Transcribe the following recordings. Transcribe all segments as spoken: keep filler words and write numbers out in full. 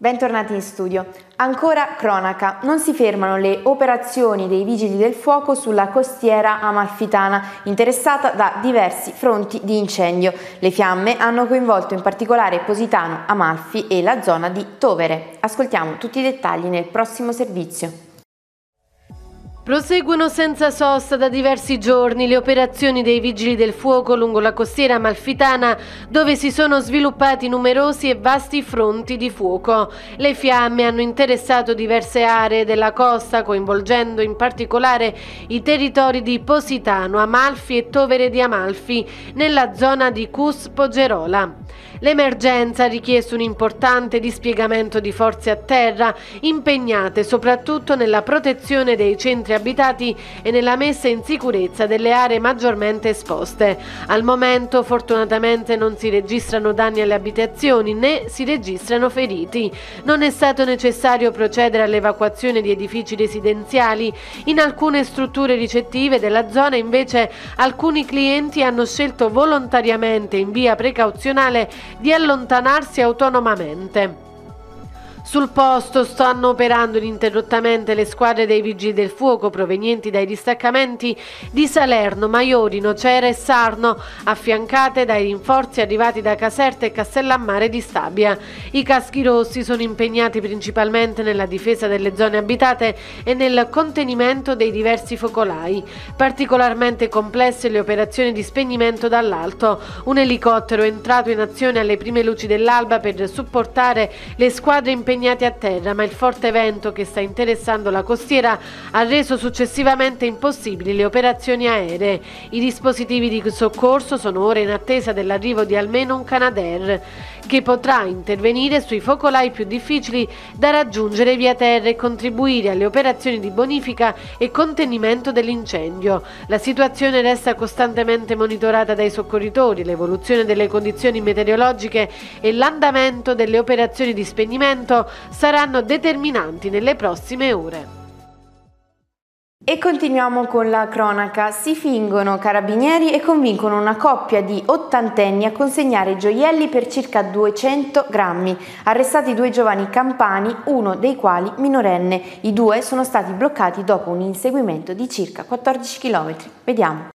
Bentornati in studio. Ancora cronaca. Non si fermano le operazioni dei Vigili del Fuoco sulla costiera amalfitana, interessata da diversi fronti di incendio. Le fiamme hanno coinvolto in particolare Positano, Amalfi e la zona di Tovere. Ascoltiamo tutti i dettagli nel prossimo servizio. Proseguono senza sosta da diversi giorni le operazioni dei Vigili del Fuoco lungo la costiera amalfitana, dove si sono sviluppati numerosi e vasti fronti di fuoco. Le fiamme hanno interessato diverse aree della costa, coinvolgendo in particolare i territori di Positano, Amalfi e Tovere di Amalfi, nella zona di Cus Pogerola. L'emergenza ha richiesto un importante dispiegamento di forze a terra, impegnate soprattutto nella protezione dei centri abitati e nella messa in sicurezza delle aree maggiormente esposte. Al momento fortunatamente non si registrano danni alle abitazioni né si registrano feriti. Non è stato necessario procedere all'evacuazione di edifici residenziali. In alcune strutture ricettive della zona invece alcuni clienti hanno scelto volontariamente in via precauzionale di allontanarsi autonomamente. Sul posto stanno operando ininterrottamente le squadre dei Vigili del Fuoco provenienti dai distaccamenti di Salerno, Maiori, Nocera e Sarno, affiancate dai rinforzi arrivati da Caserta e Castellammare di Stabia. I caschi rossi sono impegnati principalmente nella difesa delle zone abitate e nel contenimento dei diversi focolai. Particolarmente complesse le operazioni di spegnimento dall'alto. Un elicottero è entrato in azione alle prime luci dell'alba per supportare le squadre impegnate impegnati a terra, ma il forte vento che sta interessando la costiera ha reso successivamente impossibili le operazioni aeree. I dispositivi di soccorso sono ora in attesa dell'arrivo di almeno un Canadair, che potrà intervenire sui focolai più difficili da raggiungere via terra e contribuire alle operazioni di bonifica e contenimento dell'incendio. La situazione resta costantemente monitorata dai soccorritori, l'evoluzione delle condizioni meteorologiche e l'andamento delle operazioni di spegnimento saranno determinanti nelle prossime ore. E continuiamo con la cronaca. Si fingono carabinieri e convincono una coppia di ottantenni a consegnare gioielli per circa duecento grammi. Arrestati due giovani campani, uno dei quali minorenne. I due sono stati bloccati dopo un inseguimento di circa quattordici chilometri. Vediamo.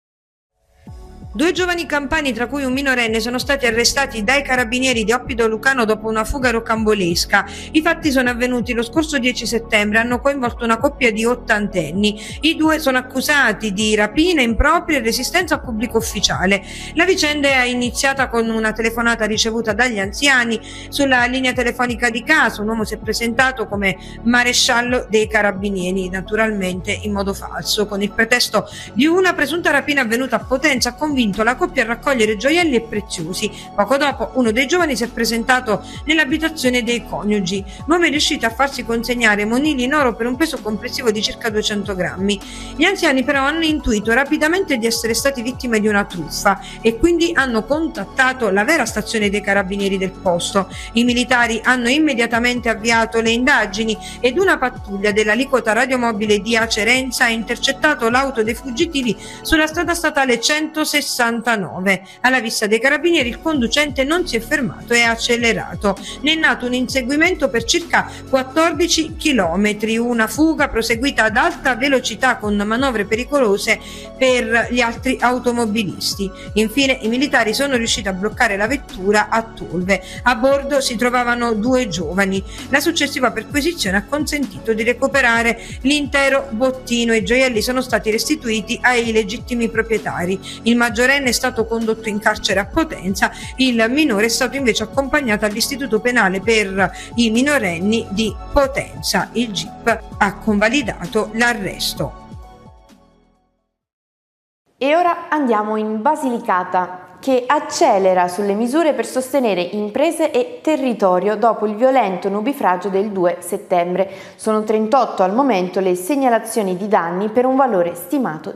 Due giovani campani, tra cui un minorenne, sono stati arrestati dai carabinieri di Oppido Lucano dopo una fuga rocambolesca. I fatti sono avvenuti lo scorso dieci settembre, hanno coinvolto una coppia di ottantenni. I due sono accusati di rapina impropria e resistenza a pubblico ufficiale. La vicenda è iniziata con una telefonata ricevuta dagli anziani sulla linea telefonica di casa. Un uomo si è presentato come maresciallo dei carabinieri, naturalmente in modo falso, con il pretesto di una presunta rapina avvenuta a Potenza, convinto la coppia a raccogliere gioielli e preziosi. Poco dopo uno dei giovani si è presentato nell'abitazione dei coniugi. L'uomo è riuscito a farsi consegnare monili in oro per un peso complessivo di circa duecento grammi. Gli anziani però hanno intuito rapidamente di essere stati vittime di una truffa e quindi hanno contattato la vera stazione dei carabinieri del posto. I militari hanno immediatamente avviato le indagini ed una pattuglia dell'aliquota radiomobile di Acerenza ha intercettato l'auto dei fuggitivi sulla strada statale centosessantanove. Alla vista dei carabinieri il conducente non si è fermato e ha accelerato. Ne è nato un inseguimento per circa quattordici chilometri, una fuga proseguita ad alta velocità con manovre pericolose per gli altri automobilisti. Infine i militari sono riusciti a bloccare la vettura a Tolve. A bordo si trovavano due giovani. La successiva perquisizione ha consentito di recuperare l'intero bottino e i gioielli sono stati restituiti ai legittimi proprietari. Il maggiorenne è stato condotto in carcere a Potenza, il minore è stato invece accompagnato all'istituto penale per i minorenni di Potenza. Il G I P ha convalidato l'arresto. E ora andiamo in Basilicata, che accelera sulle misure per sostenere imprese e territorio dopo il violento nubifragio del due settembre. Sono trentotto al momento le segnalazioni di danni per un valore stimato